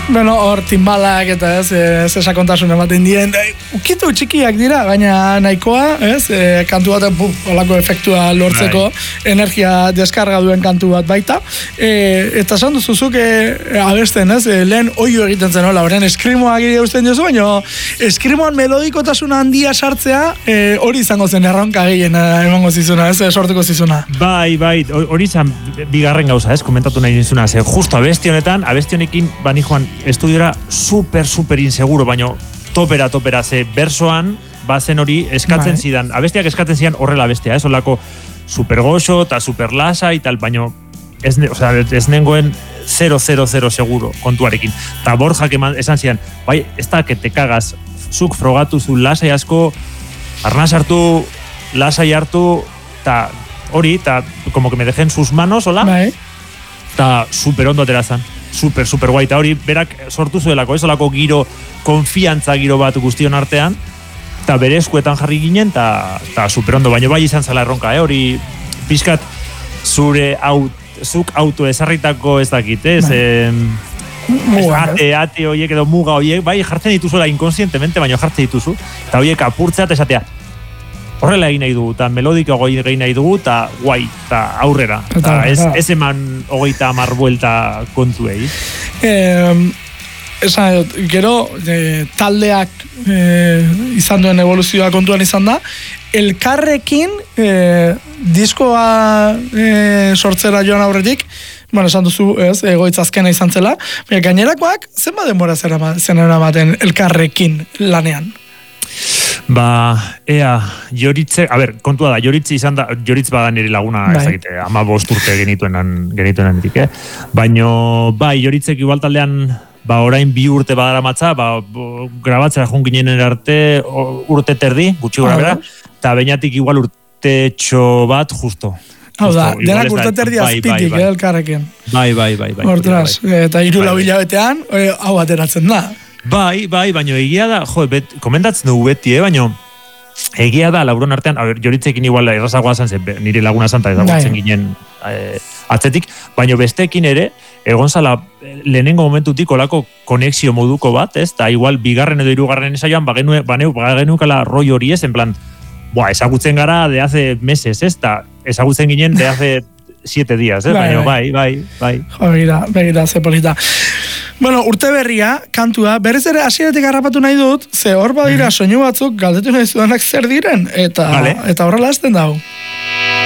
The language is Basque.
Bueno, hor timbalak eta ez sakontasun ematen dien. Ukitu txikiak dira, baina nahikoa, kantu baten olako efektua lortzeko, energia deskarga duen kantu bat baita. Eta esan duzuzuk abesten, lehen oio egiten zen, horren eskrimoak ere usten jozu, baina eskrimoan melodikotasuna handia sartzea, hori izango zen erronka gehien emango zizuna, sortuko zizuna. Bai, hori izan bigarren gauza, komentatu nahi nizuna, justo abesti honekin, bani joan estudiora super inseguro, baina topera, ze bersoan, bazen hori eskatzen zidan, abestiak eskatzen zidan horrela bestia, olako super goxo eta super lasa y tal, baina ez nengoen 000 seguro kontuarekin. Ta Borjak esan zidan, bai, ez da, que te cagas, zuk frogatu zu lasai asko, arnaz hartu, lasai hartu, ta hori, ta como que me dejen sus manos, hola? Bai. Ta super ondo aterazan. Super guai, eta hori berak sortu zuelako, olako giro, konfiantza giro bat guztion artean, eta bere eskuetan jarri ginen, eta super ondo, baina bai izan zela erronka, hori pixkat zuk auto ezarritako ez dakit, ate horiek edo muga horiek, bai jartzen dituzuela inkonsientemente, baina jartzen dituzu, eta horiek apurtzea eta esatea, horrela egin nahi dugu, eta melodiko egin nahi dugu, eta guai, eta aurrera. Ez eman 30 buelta kontuei. Gero, taldeak izan duen evoluzioa kontuan izan da, elkarrekin diskoa sortzera joan aurretik, esan duzu, egoitza azkena izan zela, gainerakoak, zenba denbora zen eramaten elkarrekin lanean? Joritze, kontua da, Joritz bada nire laguna, ez dakite, 15 urte genituen ditik, baina, Joritzek igual taldean, orain 2 urte badara matza, grabatzera joan ginen arte, urte terdi, gutxi gora bera, eta bainatik igual urte bat, justo. Hau da, denak urte terdi azpitik, elkarrekin. Bai. Hortraz, eta 3 hilabetean, hau ateratzen da. Bai, baina egia da, komentatzen dugu beti, baina egia da, lauron artean, Joritzekin igual errazagoa zen, nire laguna santa ezagutzen ginen atzetik, baina bestekin ere, egon zala lehenengo momentutik olako konexio moduko bat, eta igual bigarren edo 3. esaioan, bagenukala roi hori ez, en plan, ezagutzen gara de hace meses, eta ezagutzen ginen de hace 7 días, baina bai. Begira, ze polita. Bueno, urte berria, kantua, berriz ere hasieratik harrapatu nahi dut, ze hor badira soinu batzuk galdetu nahi zuenak zer diren, eta horrela hasten dago.